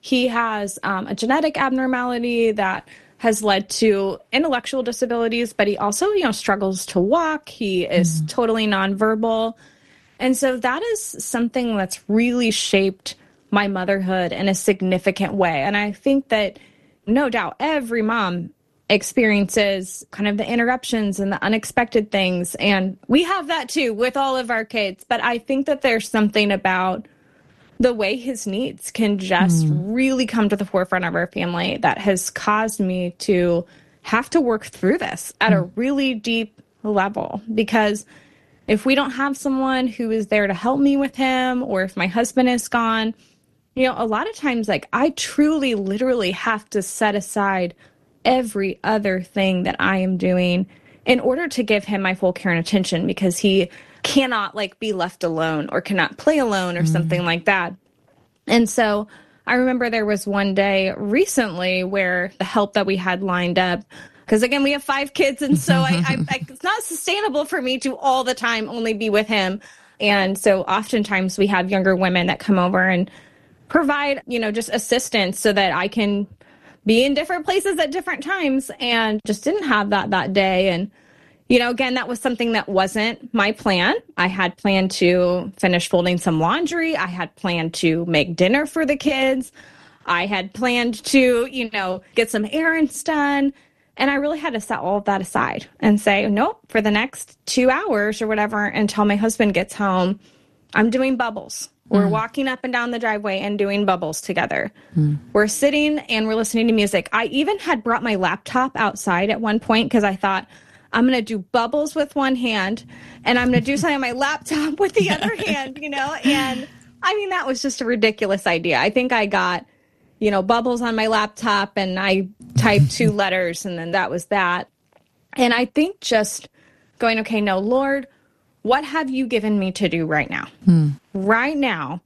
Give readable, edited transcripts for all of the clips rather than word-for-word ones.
He has a genetic abnormality that has led to intellectual disabilities, but he also, struggles to walk. He is totally nonverbal. And so that is something that's really shaped my motherhood in a significant way. And I think that no doubt every mom experiences kind of the interruptions and the unexpected things. And we have that too with all of our kids. But I think that there's something about the way his needs can just really come to the forefront of our family that has caused me to have to work through this at a really deep level. Because if we don't have someone who is there to help me with him, or if my husband is gone, a lot of times, like, I truly, literally have to set aside every other thing that I am doing in order to give him my full care and attention, because he cannot be left alone or cannot play alone or something like that. And so I remember there was one day recently where the help that we had lined up, because again, we have 5 kids. And so it's not sustainable for me to all the time only be with him. And so oftentimes we have younger women that come over and provide, just assistance so that I can be in different places at different times, and just didn't have that day. And again, that was something that wasn't my plan. I had planned to finish folding some laundry. I had planned to make dinner for the kids. I had planned to, get some errands done. And I really had to set all of that aside and say, nope, for the next 2 hours or whatever, until my husband gets home, I'm doing bubbles. We're walking up and down the driveway and doing bubbles together. We're sitting and we're listening to music. I even had brought my laptop outside at one point because I thought, I'm going to do bubbles with one hand and I'm going to do something on my laptop with the other hand, And I mean, that was just a ridiculous idea. I think I got, bubbles on my laptop and I typed 2 letters and then that was that. And I think just going, okay, no, Lord, what have you given me to do right now? Right now,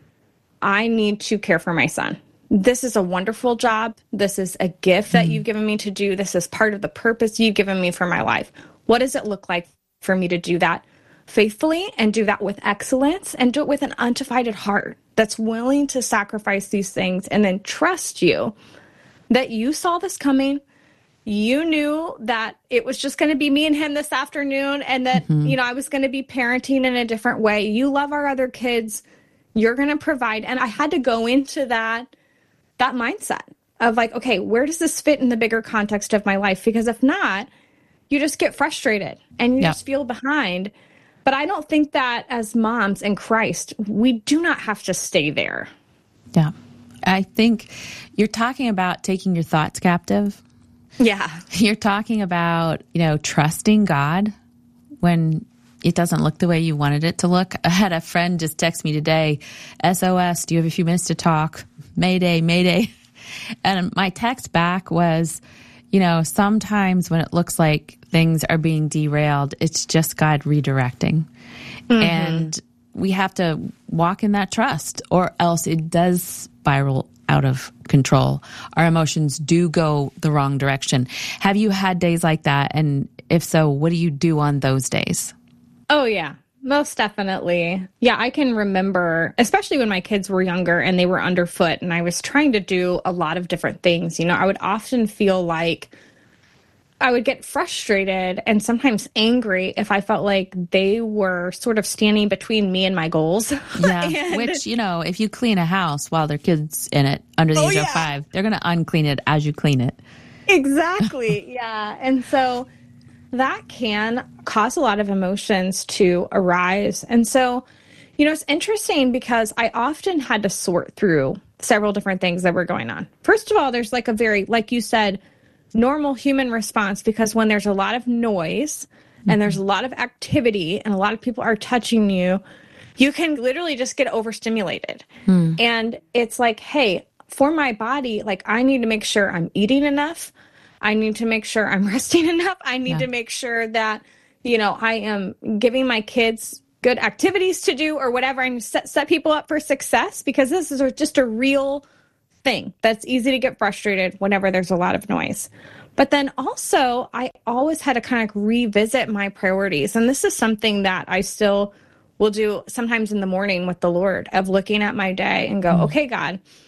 I need to care for my son. This is a wonderful job. This is a gift that you've given me to do. This is part of the purpose you've given me for my life. What does it look like for me to do that faithfully and do that with excellence and do it with an undivided heart that's willing to sacrifice these things and then trust you that you saw this coming. You knew that it was just going to be me and him this afternoon, and that, I was going to be parenting in a different way. You love our other kids. You're going to provide. And I had to go into that mindset of okay, where does this fit in the bigger context of my life? Because if not, you just get frustrated and you just feel behind. But I don't think that as moms in Christ, we do not have to stay there. Yeah. I think you're talking about taking your thoughts captive. Yeah. You're talking about, trusting God when it doesn't look the way you wanted it to look. I had a friend just text me today, SOS, do you have a few minutes to talk? Mayday, mayday. And my text back was, sometimes when it looks like things are being derailed, it's just God redirecting. And we have to walk in that trust, or else it does spiral out of control. Our emotions do go the wrong direction. Have you had days like that? And if so, what do you do on those days? Oh, yeah, most definitely. Yeah, I can remember, especially when my kids were younger and they were underfoot and I was trying to do a lot of different things. I would often feel like I would get frustrated and sometimes angry if I felt like they were sort of standing between me and my goals. Yeah, which, if you clean a house while there are kids in it under the age of 5, they're going to unclean it as you clean it. Exactly, yeah. And so that can cause a lot of emotions to arise. And so, it's interesting because I often had to sort through several different things that were going on. First of all, there's a very, like you said, normal human response, because when there's a lot of noise and there's a lot of activity and a lot of people are touching you, you can literally just get overstimulated. And it's hey, for my body, I need to make sure I'm eating enough. I need to make sure I'm resting enough. I need to make sure that, I am giving my kids good activities to do or whatever, and set people up for success, because this is just a real thing that's easy to get frustrated whenever there's a lot of noise. But then also, I always had to kind of revisit my priorities. And this is something that I still will do sometimes in the morning with the Lord, of looking at my day and go, okay, God,